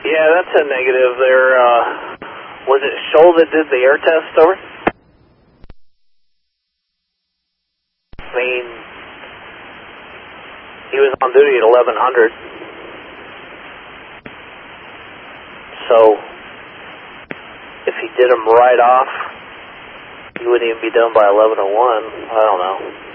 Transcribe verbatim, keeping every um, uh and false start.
Yeah, that's a negative there. Uh, was it Scholl that did the air test, over? I mean, he was on duty at eleven hundred. So, if he did them right off, he wouldn't even be done by eleven oh one. I don't know.